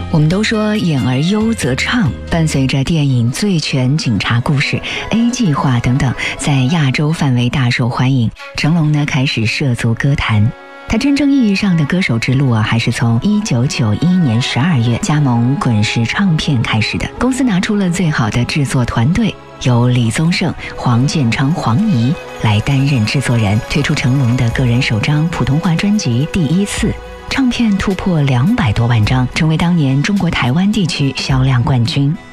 我们都说演而优则唱，伴随着电影《醉拳警察故事》、A 计划等等在亚洲范围大受欢迎，成龙呢开始涉足歌坛。他真正意义上的歌手之路还是从1991年12月加盟滚石唱片开始的。公司拿出了最好的制作团队，由李宗盛、黄建昌、黄怡来担任制作人，推出成龙的个人首张普通话专辑《第一次》，唱片突破200多万张，成为当年中国台湾地区销量冠军。